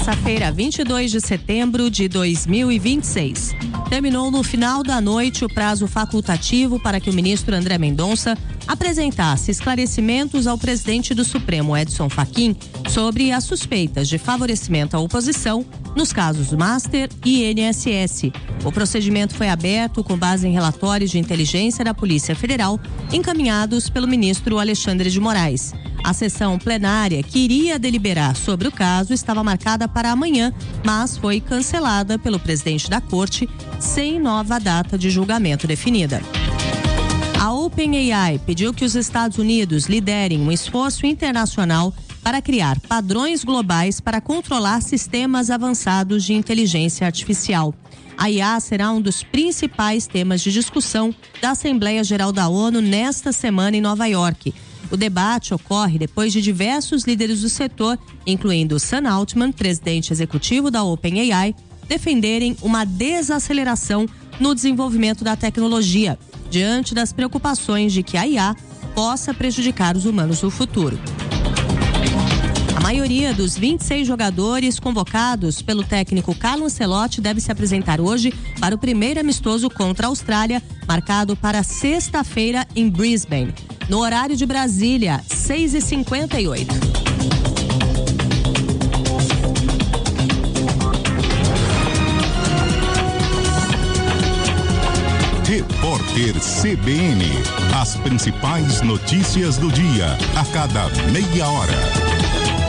terça-feira, 22 de setembro de 2026. Terminou no final da noite o prazo facultativo para que o ministro André Mendonça apresentasse esclarecimentos ao presidente do Supremo, Edson Fachin, sobre as suspeitas de favorecimento à oposição nos casos Master e INSS. O procedimento foi aberto com base em relatórios de inteligência da Polícia Federal encaminhados pelo ministro Alexandre de Moraes. A sessão plenária que iria deliberar sobre o caso estava marcada para amanhã, mas foi cancelada pelo presidente da Corte sem nova data de julgamento definida. A OpenAI pediu que os Estados Unidos liderem um esforço internacional para criar padrões globais para controlar sistemas avançados de inteligência artificial. A IA será um dos principais temas de discussão da Assembleia Geral da ONU nesta semana em Nova York. O debate ocorre depois de diversos líderes do setor, incluindo Sam Altman, presidente executivo da OpenAI, defenderem uma desaceleração no desenvolvimento da tecnologia, diante das preocupações de que a IA possa prejudicar os humanos no futuro. A maioria dos 26 jogadores convocados pelo técnico Carlo Ancelotti deve se apresentar hoje para o primeiro amistoso contra a Austrália, marcado para sexta-feira em Brisbane. No horário de Brasília, 6h58. Repórter CBN. As principais notícias do dia, a cada meia hora.